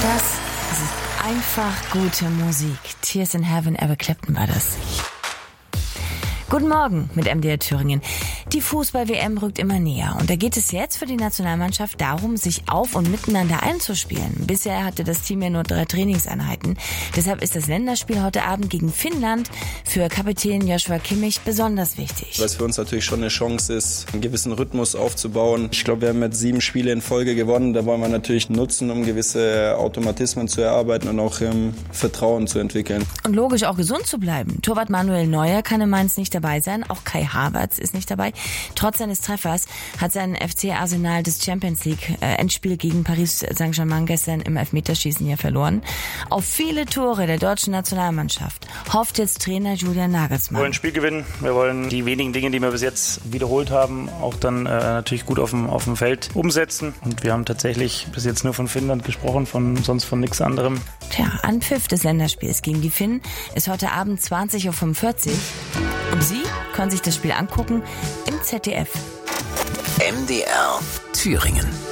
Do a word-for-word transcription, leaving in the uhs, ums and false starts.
Das ist einfach gute Musik. Tears in Heaven, Eric Clapton war das. Guten Morgen mit M D R Thüringen. Die Fußball-W M rückt immer näher und da geht es jetzt für die Nationalmannschaft darum, sich auf und miteinander einzuspielen. Bisher hatte das Team ja nur drei Trainingseinheiten. Deshalb ist das Länderspiel heute Abend gegen Finnland für Kapitän Joshua Kimmich besonders wichtig. Was für uns natürlich schon eine Chance ist, einen gewissen Rhythmus aufzubauen. Ich glaube, wir haben jetzt sieben Spiele in Folge gewonnen. Da wollen wir natürlich nutzen, um gewisse Automatismen zu erarbeiten und auch ähm, Vertrauen zu entwickeln. Und logisch auch gesund zu bleiben. Torwart Manuel Neuer kann in Mainz nicht dabei sein. Auch Kai Havertz ist nicht dabei. Trotz seines Treffers hat sein F C Arsenal das Champions League äh, Endspiel gegen Paris Saint-Germain gestern im Elfmeterschießen ja verloren. Auf viele Tore der deutschen Nationalmannschaft hofft jetzt Trainer Julian Nagelsmann. Wir wollen ein Spiel gewinnen. Wir wollen die wenigen Dinge, die wir bis jetzt wiederholt haben, auch dann äh, natürlich gut auf dem, auf dem Feld umsetzen. Und wir haben tatsächlich bis jetzt nur von Finnland gesprochen, von sonst von nichts anderem. Tja, Anpfiff des Länderspiels gegen die Finnen ist heute Abend zwanzig Uhr fünfundvierzig. Und Sie können sich das Spiel angucken im Z D F. M D R Thüringen.